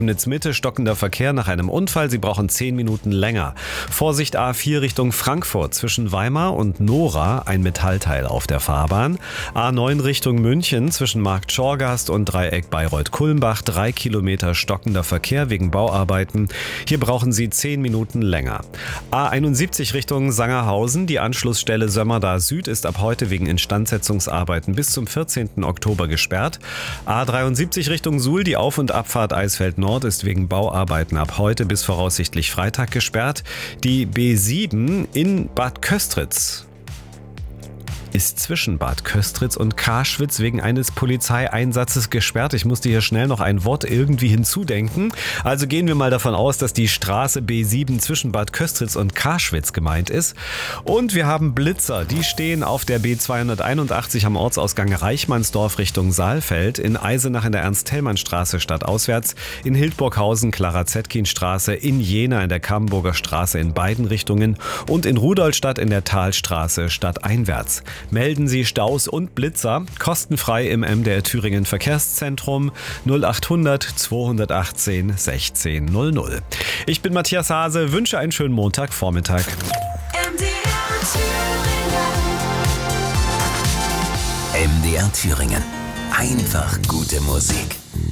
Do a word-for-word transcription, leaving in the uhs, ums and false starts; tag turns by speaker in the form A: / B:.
A: Mitte stockender Verkehr nach einem Unfall. Sie brauchen zehn Minuten länger. Vorsicht A vier Richtung Frankfurt. Zwischen Weimar und Nora ein Metallteil auf der Fahrbahn. A neun Richtung München zwischen Markt Schorgast und Dreieck Bayreuth-Kulmbach. Drei Kilometer stockender Verkehr wegen Bauarbeiten. Hier brauchen Sie zehn Minuten länger. A einundsiebzig Richtung Sangerhausen. Die Anschlussstelle Sömmerda Süd ist ab heute wegen Instandsetzungsarbeiten bis zum vierzehnten Oktober gesperrt. A dreiundsiebzig Richtung Suhl. Die Auf- und Abfahrt Eisfeld Nord ist wegen Bauarbeiten ab heute bis voraussichtlich Freitag gesperrt. Die B sieben in Bad Köstritz ist zwischen Bad Köstritz und Karschwitz wegen eines Polizeieinsatzes gesperrt. Ich musste hier schnell noch ein Wort irgendwie hinzudenken. Also gehen wir mal davon aus, dass die Straße B sieben zwischen Bad Köstritz und Karschwitz gemeint ist. Und wir haben Blitzer, die stehen auf der B zweihunderteinundachtzig am Ortsausgang Reichmannsdorf Richtung Saalfeld, in Eisenach in der Ernst-Thälmann-Straße stadtauswärts, in Hildburghausen Clara-Zetkin-Straße, in Jena in der Kammenburger Straße in beiden Richtungen und in Rudolstadt in der Talstraße stadteinwärts. Melden Sie Staus und Blitzer kostenfrei im M D R Thüringen Verkehrszentrum null achthundert zweihundertachtzehn sechzehn null null. Ich bin Matthias Hase, wünsche einen schönen Montagvormittag.
B: M D R Thüringen.
C: M D R Thüringen. Einfach gute Musik.